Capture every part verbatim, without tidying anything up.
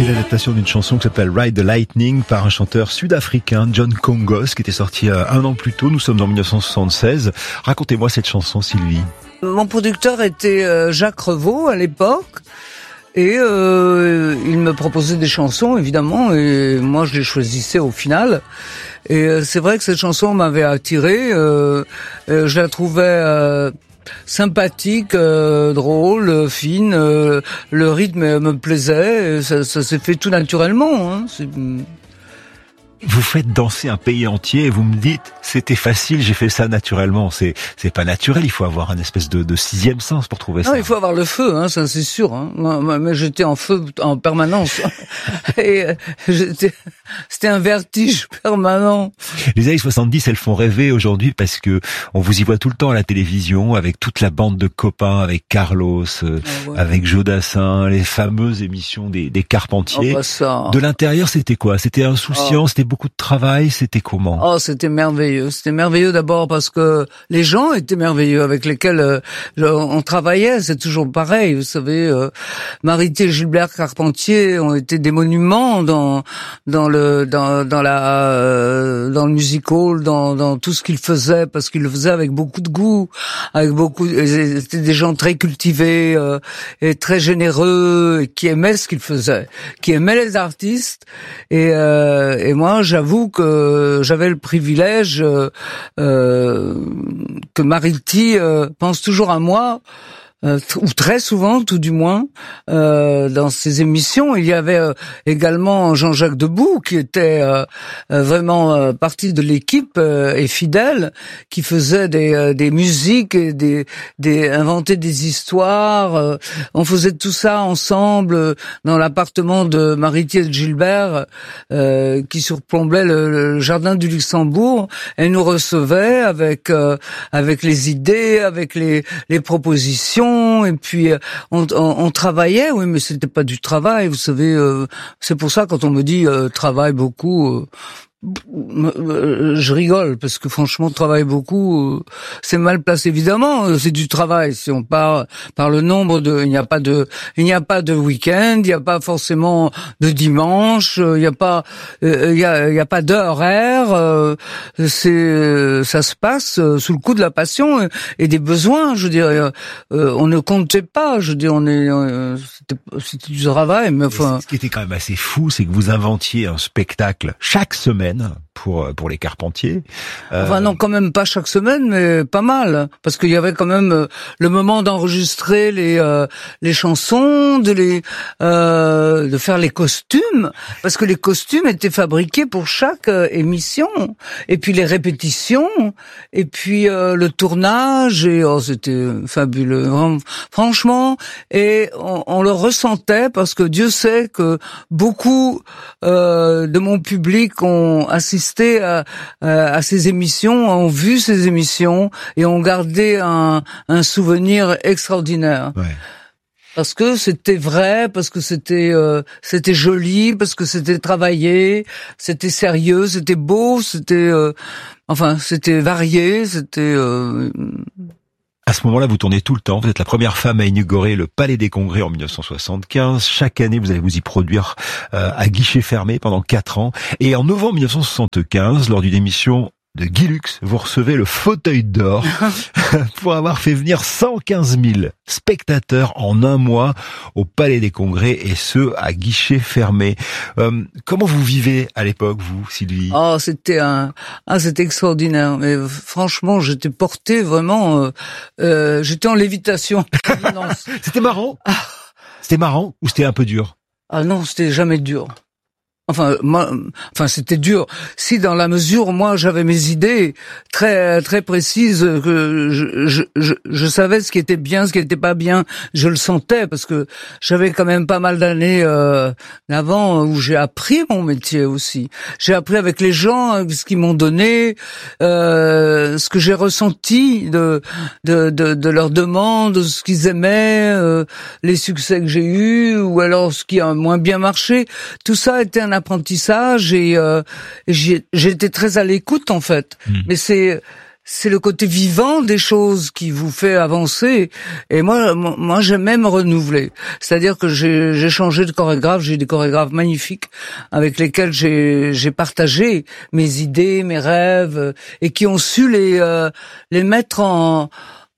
C'est l'adaptation d'une chanson qui s'appelle Ride the Lightning par un chanteur sud-africain, John Congos, qui était sorti un an plus tôt. Nous sommes en dix-neuf cent soixante-seize. Racontez-moi cette chanson, Sylvie. Mon producteur était Jacques Revaux à l'époque. Et euh, il me proposait des chansons, évidemment, et moi je les choisissais au final. Et euh, c'est vrai que cette chanson m'avait attiré. Euh, euh, je la trouvais euh, sympathique, euh, drôle, fine. Euh, le rythme me plaisait. Et ça, ça s'est fait tout naturellement. Hein. C'est... Vous faites danser un pays entier et vous me dites c'était facile, j'ai fait ça naturellement. C'est c'est pas naturel, il faut avoir un espèce de, de sixième sens pour trouver ça. Non, il faut avoir le feu, hein, ça c'est sûr. Hein. Moi, moi, j'étais en feu en permanence et j'étais, c'était un vertige permanent. Les années soixante-dix, elles font rêver aujourd'hui parce que on vous y voit tout le temps à la télévision avec toute la bande de copains, avec Carlos, euh, ah ouais. avec Joe Dassin, les fameuses émissions des, des Carpentiers. Oh, bah ça. De l'intérieur, c'était quoi? C'était insouciant, oh. c'était beaucoup de travail, c'était comment? Oh, c'était merveilleux. C'était merveilleux d'abord parce que les gens étaient merveilleux avec lesquels euh, on travaillait. C'est toujours pareil, vous savez. Euh, Marité et Gilbert Carpentier ont été des monuments dans dans le dans dans la euh, dans le music hall, dans dans tout ce qu'ils faisaient parce qu'ils le faisaient avec beaucoup de goût, avec beaucoup. C'était des gens très cultivés euh, et très généreux et qui aimaient ce qu'ils faisaient, qui aimaient les artistes et euh, et moi j'avoue que j'avais le privilège euh, euh, que Mariti euh, pense toujours à moi. Euh, ou très souvent, tout du moins, euh, dans ces émissions. Il y avait euh, également Jean-Jacques Debout, qui était euh, vraiment euh, partie de l'équipe euh, et fidèle, qui faisait des, euh, des musiques, et des, des inventait des histoires. Euh, on faisait tout ça ensemble euh, dans l'appartement de Mariti et de Gilbert, euh, qui surplombait le, le jardin du Luxembourg. Elle nous recevait avec euh, avec les idées, avec les, les propositions. Et puis on, on, on travaillait, oui, mais c'était pas du travail, vous savez. Euh, c'est pour ça quand on me dit euh, travaille beaucoup, euh, je rigole parce que franchement, travaille beaucoup, c'est mal placé. Évidemment, c'est du travail. Si on part par le nombre de, il n'y a pas de, il n'y a pas de week-end, il n'y a pas forcément de dimanche, il n'y a pas, il y a, il y a pas d'horaire. C'est, ça se passe sous le coup de la passion et des besoins. Je veux dire, on ne comptait pas. Je veux dire, on est, c'était, c'était du travail, mais enfin. Ce qui était quand même assez fou, c'est que vous inventiez un spectacle chaque semaine. Pour pour les Carpentiers. Euh... Enfin non, quand même pas chaque semaine, mais pas mal, parce qu'il y avait quand même euh, le moment d'enregistrer les euh, les chansons, de les euh, de faire les costumes, parce que les costumes étaient fabriqués pour chaque euh, émission, et puis les répétitions, et puis euh, le tournage, et oh c'était fabuleux, franchement, et on, on le ressentait parce que Dieu sait que beaucoup euh, de mon public ont assisté à, à, à ces émissions, ont vu ces émissions et ont gardé un, un souvenir extraordinaire. Ouais. Parce que c'était vrai, parce que c'était euh, c'était joli, parce que c'était travaillé, c'était sérieux, c'était beau, c'était euh, enfin c'était varié, c'était. Euh, À ce moment-là, vous tournez tout le temps. Vous êtes la première femme à inaugurer le Palais des Congrès en dix-neuf cent soixante-quinze. Chaque année, vous allez vous y produire euh, à guichet fermé pendant quatre ans. Et en novembre dix-neuf cent soixante-quinze, lors d'une émission de Guy Lux, vous recevez le fauteuil d'or pour avoir fait venir cent quinze mille spectateurs en un mois au Palais des Congrès, et ce, à guichet fermé. Euh, comment vous vivez à l'époque, vous, Sylvie? Oh, c'était un, ah, c'était extraordinaire. Mais franchement, j'étais portée vraiment, euh, euh, j'étais en lévitation. C'était marrant? Ah. C'était marrant ou c'était un peu dur? Ah non, c'était jamais dur. Enfin, moi, enfin, c'était dur. Si dans la mesure, moi, j'avais mes idées très, très précises, que je, je, je, je savais ce qui était bien, ce qui était pas bien, je le sentais parce que j'avais quand même pas mal d'années euh, avant où j'ai appris mon métier aussi. J'ai appris avec les gens ce qu'ils m'ont donné, euh, ce que j'ai ressenti de, de, de, de leurs demandes, ce qu'ils aimaient, euh, les succès que j'ai eus ou alors ce qui a moins bien marché. Tout ça était un apprentissage et euh, j'ai, j'ai été très à l'écoute en fait. Mmh. Mais c'est c'est le côté vivant des choses qui vous fait avancer. Et moi, moi, j'aime même renouveler. C'est-à-dire que j'ai, j'ai changé de chorégraphe. J'ai des chorégraphes magnifiques avec lesquels j'ai, j'ai partagé mes idées, mes rêves, et qui ont su les, euh, les mettre en,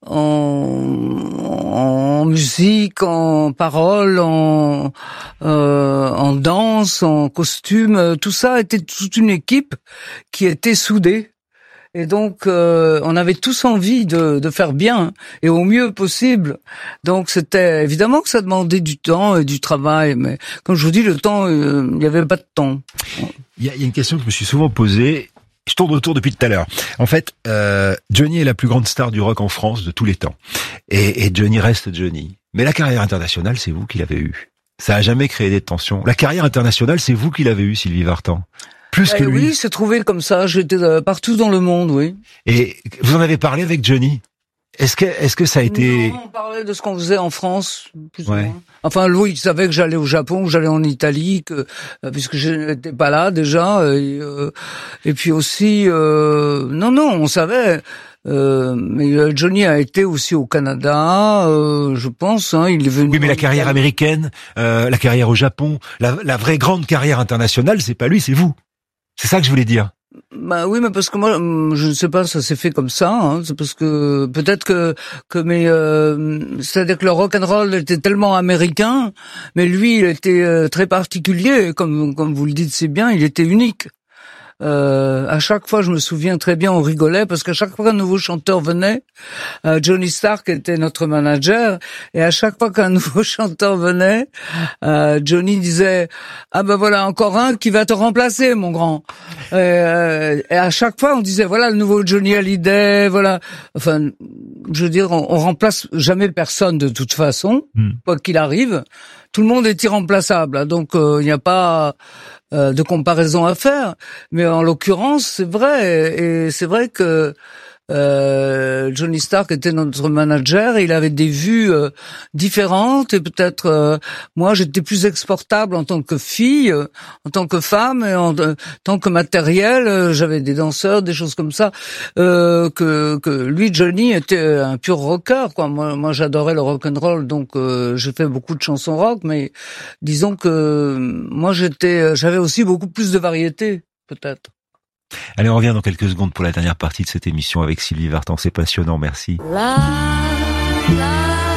en, en musique, en paroles, en, euh, en danse, en costume. Tout ça était toute une équipe qui était soudée. Et donc, euh, on avait tous envie de, de faire bien et au mieux possible. Donc, c'était évidemment que ça demandait du temps et du travail, mais comme je vous dis, le temps, euh, il n'y avait pas de temps. Il y a, il y a une question que je me suis souvent posée. Je tourne autour depuis tout à l'heure. En fait, euh, Johnny est la plus grande star du rock en France de tous les temps, et, et Johnny reste Johnny. Mais la carrière internationale, c'est vous qui l'avez eue. Ça a jamais créé des tensions. La carrière internationale, c'est vous qui l'avez eue, Sylvie Vartan. Plus eh que lui. Oui, c'est trouvé comme ça. J'étais partout dans le monde, oui. Et vous en avez parlé avec Johnny? Est-ce que, est-ce que ça a été... Non, on parlait de ce qu'on faisait en France, plus ouais. ou moins. Enfin, Louis, il savait que j'allais au Japon, que j'allais en Italie, que, euh, puisque je n'étais pas là déjà. Et, euh, et puis aussi, euh, non, non, on savait. Euh, mais Johnny a été aussi au Canada, euh, je pense. Hein, il est venu. Oui, mais la carrière américaine, euh, la carrière au Japon, la, la vraie grande carrière internationale, c'est pas lui, c'est vous. C'est ça que je voulais dire. Bah oui, mais parce que moi, je ne sais pas, ça s'est fait comme ça. Hein, c'est parce que peut-être que que mes, euh, c'est-à-dire que le rock and roll était tellement américain, mais lui, il était euh, très particulier. Comme comme vous le dites, c'est bien, il était unique. Euh, à chaque fois, je me souviens très bien, on rigolait parce qu'à chaque fois qu'un nouveau chanteur venait, euh, Johnny Stark était notre manager, et à chaque fois qu'un nouveau chanteur venait, euh, Johnny disait « Ah ben voilà, encore un qui va te remplacer, mon grand. Euh, » Et à chaque fois, on disait « Voilà le nouveau Johnny Hallyday, voilà. » Enfin, je veux dire, on, on remplace jamais personne de toute façon, mm. quoi qu'il arrive. Tout le monde est irremplaçable, hein, donc il euh, n'y a pas euh, de comparaison à faire. Mais en l'occurrence, c'est vrai, et c'est vrai que euh, Johnny Stark était notre manager et il avait des vues euh, différentes, et peut-être euh, moi j'étais plus exportable en tant que fille, euh, en tant que femme, et en euh, tant que matériel, euh, j'avais des danseurs, des choses comme ça, euh, que que lui, Johnny, était un pur rocker, quoi. Moi, moi j'adorais le rock and roll, donc euh, j'ai fait beaucoup de chansons rock, mais disons que moi j'étais, j'avais aussi beaucoup plus de variété, peut-être. Allez, on revient dans quelques secondes pour la dernière partie de cette émission avec Sylvie Vartan. C'est passionnant, merci. La, la,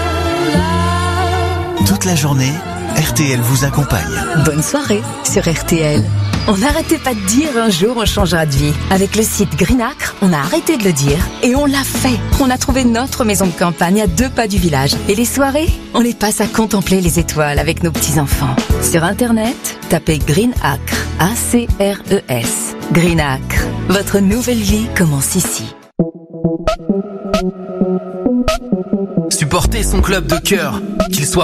la. Toute la journée, R T L vous accompagne. Bonne soirée sur R T L. On n'arrêtait pas de dire un jour on changera de vie. Avec le site Greenacre, on a arrêté de le dire et on l'a fait. On a trouvé notre maison de campagne à deux pas du village. Et les soirées, on les passe à contempler les étoiles avec nos petits-enfants. Sur Internet, tapez Greenacre, A C R E S. Greenacre, votre nouvelle vie commence ici. Supporter son club de cœur, qu'il soit